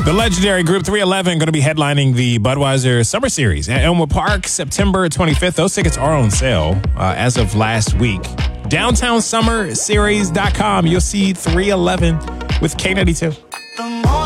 The legendary Group 311 going to be headlining the Budweiser Summer Series at Elmwood Park September 25th. Those tickets are on sale as of last week. DowntownSummerSeries.com. You'll see 311 with K92.